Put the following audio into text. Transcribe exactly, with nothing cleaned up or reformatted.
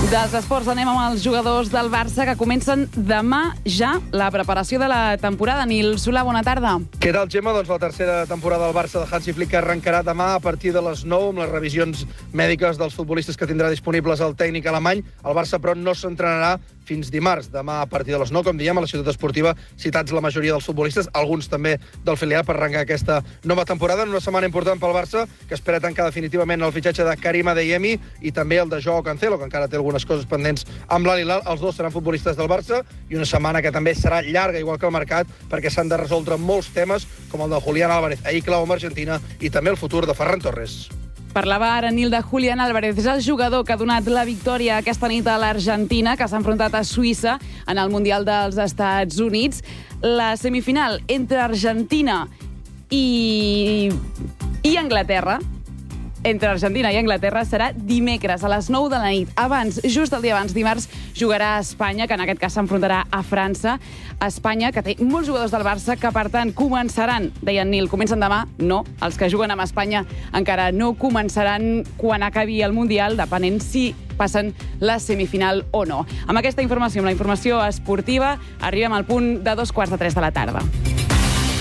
Dels esports anem amb els jugadors del Barça que comencen demà ja la preparació de la temporada. Nil Solà, bona tarda. Què tal, Gemma? Doncs la tercera temporada del Barça de Hansi Flick arrencarà demà a partir de les nou amb les revisions mèdiques dels futbolistes que tindrà disponibles el tècnic alemany. El Barça, però, no s'entrenarà fins dimarts. Demà a partir de les nou, com diem, a la ciutat esportiva, citats la majoria dels futbolistes, alguns també del filial, per arrencar aquesta nova temporada en una setmana important pel Barça, que espera tancar definitivament el fitxatge de Karim Adeyemi i també el de Joao Cancelo, que encara té algunes coses pendents amb l'Al Hilal. Els dos seran futbolistes del Barça i una setmana que també serà llarga, igual que el mercat, perquè s'han de resoldre molts temes, com el de Julián Álvarez, ahir clau amb Argentina, i també el futur de Ferran Torres. Parlava ara, Nil, de Julián Álvarez. És el jugador que ha donat la victòria aquesta nit a l'Argentina, que s'ha enfrontat a Suïssa en el Mundial dels Estats Units. La semifinal entre Argentina i, i Anglaterra entre Argentina i Anglaterra serà dimecres a les nou de la nit. Abans, just el dia abans, dimarts, jugarà a Espanya, que en aquest cas s'enfrontarà a França. Espanya, que té molts jugadors del Barça, que per tant començaran, deien Nil, comencen demà? No, els que juguen amb Espanya encara no començaran quan acabi el Mundial, depenent si passen la semifinal o no. Amb aquesta informació, amb la informació esportiva, arribem al punt de dos quarts de tres de la tarda.